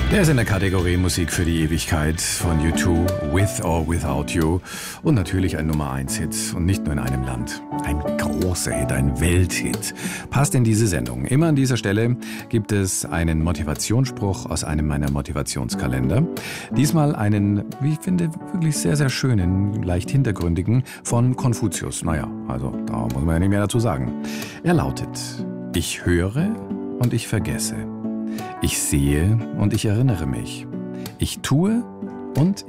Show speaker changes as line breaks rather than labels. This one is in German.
Der ist in der Kategorie Musik für die Ewigkeit von U2, With or Without You. Und natürlich ein Nummer-1-Hit und nicht nur in einem Land. Ein großer Hit, ein Welthit. Passt in diese Sendung. Immer an dieser Stelle gibt es einen Motivationsspruch aus einem meiner Motivationskalender. Diesmal einen, wie ich finde, wirklich sehr, sehr schönen, leicht hintergründigen von Konfuzius. Naja, also da muss man ja nicht mehr dazu sagen. Er lautet: Ich höre und ich vergesse. Ich sehe und ich erinnere mich. Ich tue und